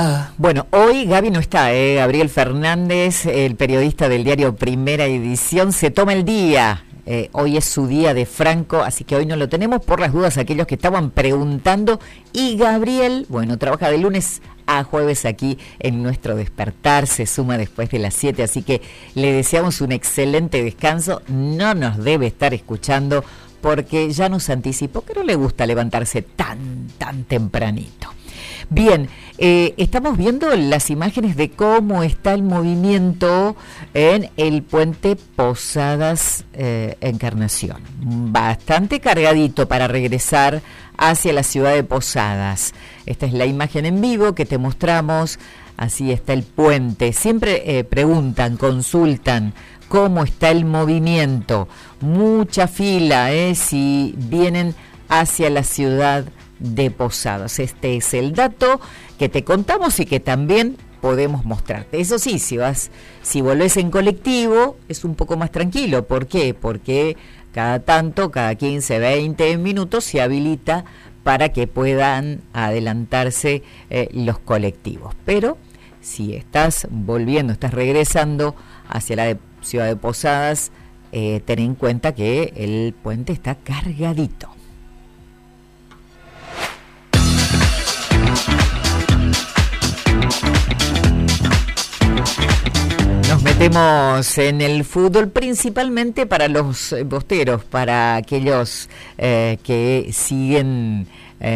Bueno, hoy Gaby no está, Gabriel Fernández, el periodista del diario Primera Edición, se toma el día. Hoy es su día de Franco, así que hoy no lo tenemos por las dudas aquellos que estaban preguntando. Y Gabriel, bueno, trabaja de lunes a jueves aquí en Nuestro Despertar, se suma después de las 7, así que le deseamos un excelente descanso. No nos debe estar escuchando porque ya nos anticipó que no le gusta levantarse tan tempranito. Bien, estamos viendo las imágenes de cómo está el movimiento en el puente Posadas Encarnación. Bastante cargadito para regresar hacia la ciudad de Posadas. Esta es la imagen en vivo que te mostramos. Así está el puente. Siempre preguntan, consultan cómo está el movimiento. Mucha fila, si vienen hacia la ciudad de Posadas. Este es el dato que te contamos y que también podemos mostrarte. Eso sí, si volvés en colectivo, es un poco más tranquilo. ¿Por qué? Porque cada 15, 20 minutos se habilita para que puedan adelantarse los colectivos. Pero si estás volviendo, estás regresando hacia la ciudad de Posadas, ten en cuenta que el puente está cargadito. Nos metemos en el fútbol principalmente para los bosteros, para aquellos que siguen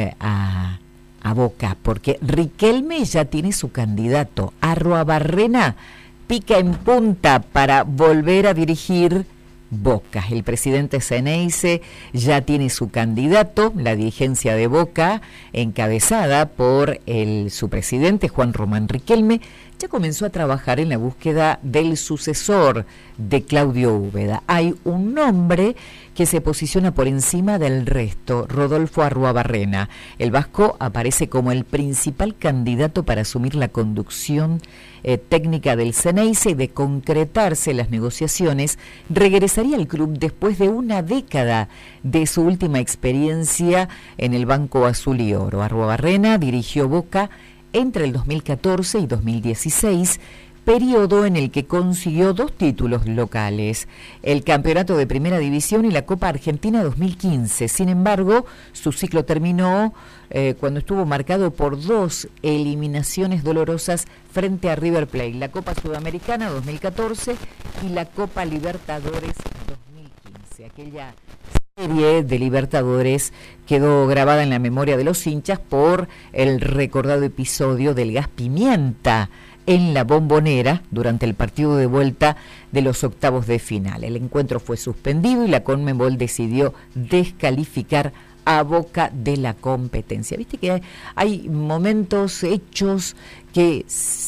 a Boca, porque Riquelme ya tiene su candidato. Arruabarrena pica en punta para volver a dirigir Boca. El presidente Ceneice ya tiene su candidato. La dirigencia de Boca, encabezada por su presidente Juan Román Riquelme, ya comenzó a trabajar en la búsqueda del sucesor de Claudio Úbeda. Hay un nombre que se posiciona por encima del resto, Rodolfo Arruabarrena. El vasco aparece como el principal candidato para asumir la conducción técnica del Ceneice y de concretarse las negociaciones, regresaría al club después de una década de su última experiencia en el Banco Azul y Oro. Arruabarrena dirigió Boca entre el 2014 y 2016, periodo en el que consiguió 2 títulos locales, el Campeonato de Primera División y la Copa Argentina 2015. Sin embargo, su ciclo terminó cuando estuvo marcado por 2 eliminaciones dolorosas frente a River Plate, la Copa Sudamericana 2014 y la Copa Libertadores 2015. Aquella serie de Libertadores quedó grabada en la memoria de los hinchas por el recordado episodio del gas pimienta en la Bombonera durante el partido de vuelta de los octavos de final. El encuentro fue suspendido y la Conmebol decidió descalificar a Boca de la competencia. Viste que hay momentos, hechos que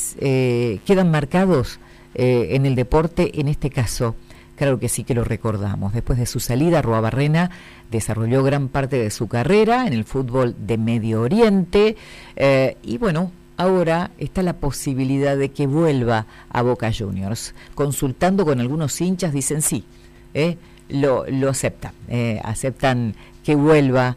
quedan marcados en el deporte, en este caso. Claro que sí que lo recordamos. Después de su salida, Arruabarrena desarrolló gran parte de su carrera en el fútbol de Medio Oriente y bueno, ahora está la posibilidad de que vuelva a Boca Juniors. Consultando con algunos hinchas dicen sí, lo aceptan, aceptan que vuelva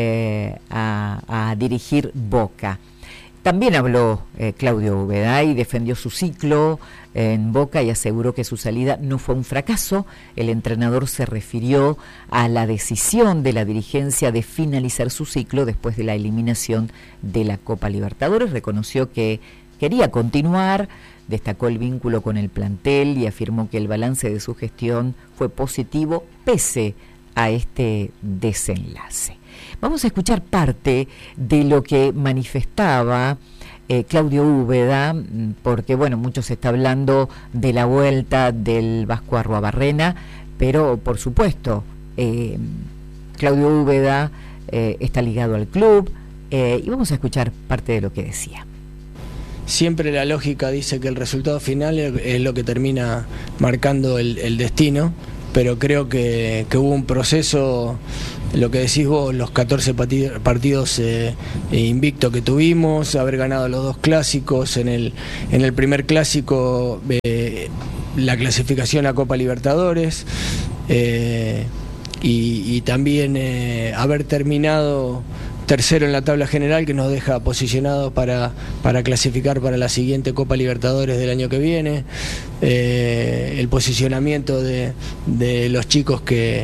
a dirigir Boca. También habló Claudio Úbeda y defendió su ciclo en Boca y aseguró que su salida no fue un fracaso. El entrenador se refirió a la decisión de la dirigencia de finalizar su ciclo después de la eliminación de la Copa Libertadores. Reconoció que quería continuar, destacó el vínculo con el plantel y afirmó que el balance de su gestión fue positivo pese a este desenlace. Vamos a escuchar parte de lo que manifestaba Claudio Úbeda, porque bueno, mucho se está hablando de la vuelta del vasco Arruabarrena, pero por supuesto, Claudio Úbeda está ligado al club, y vamos a escuchar parte de lo que decía. Siempre la lógica dice que el resultado final es lo que termina marcando el destino, pero creo que hubo un proceso, lo que decís vos, los 14 partidos invicto que tuvimos, haber ganado los 2 clásicos, en el primer clásico la clasificación a Copa Libertadores, y también haber terminado tercero en la tabla general, que nos deja posicionados para clasificar para la siguiente Copa Libertadores del año que viene. El posicionamiento de los chicos que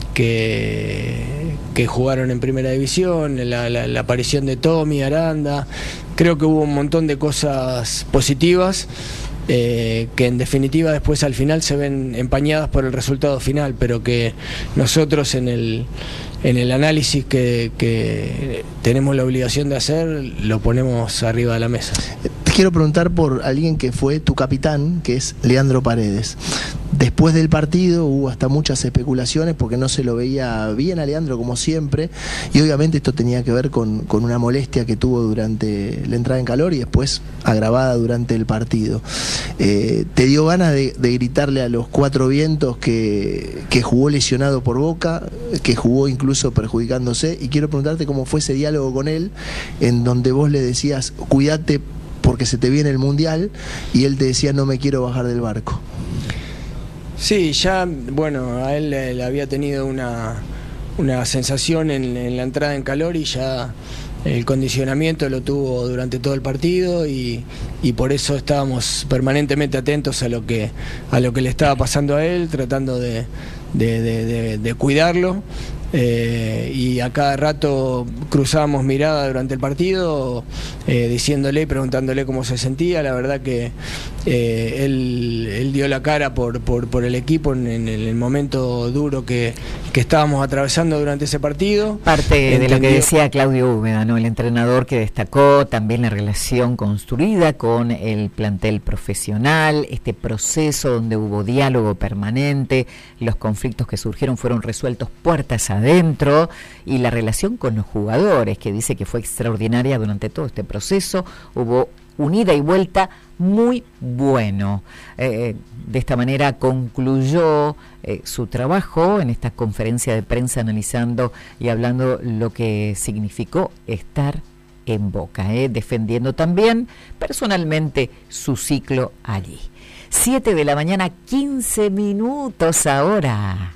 jugaron en primera división, la aparición de Tommy, Aranda. Creo que hubo un montón de cosas positivas que en definitiva después al final se ven empañadas por el resultado final, pero que nosotros en el análisis que tenemos la obligación de hacer lo ponemos arriba de la mesa. Te quiero preguntar por alguien que fue tu capitán, que es Leandro Paredes. Después del partido hubo hasta muchas especulaciones porque no se lo veía bien a Leandro como siempre, y obviamente esto tenía que ver con una molestia que tuvo durante la entrada en calor y después agravada durante el partido. ¿Te dio ganas de gritarle a los cuatro vientos que jugó lesionado por Boca, que jugó incluso perjudicándose? Y quiero preguntarte cómo fue ese diálogo con él, en donde vos le decías, cuídate porque se te viene el Mundial, y él te decía, no me quiero bajar del barco. Sí, ya, bueno, a él había tenido una sensación en la entrada en calor, y ya el condicionamiento lo tuvo durante todo el partido, y por eso estábamos permanentemente atentos a lo que le estaba pasando a él, tratando de cuidarlo. Y a cada rato cruzábamos mirada durante el partido, diciéndole y preguntándole cómo se sentía. La verdad que él dio la cara por el equipo en el momento duro que estábamos atravesando durante ese partido. Parte de lo que decía Claudio Úbeda, ¿no? El entrenador que destacó también la relación construida con el plantel profesional, este proceso donde hubo diálogo permanente, los conflictos que surgieron fueron resueltos puertas adentro, y la relación con los jugadores, que dice que fue extraordinaria durante todo este proceso. Hubo un ida y vuelta muy bueno. De esta manera concluyó su trabajo en esta conferencia de prensa, analizando y hablando lo que significó estar en Boca, defendiendo también personalmente su ciclo allí. 7 de la mañana, 15 minutos ahora.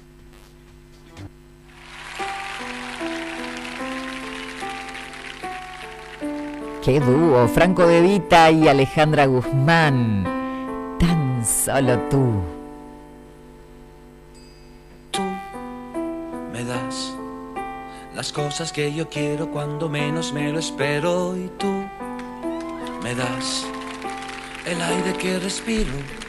¡Qué dúo! Franco De Vita y Alejandra Guzmán. Tan solo tú. Tú me das las cosas que yo quiero cuando menos me lo espero, y tú me das el aire que respiro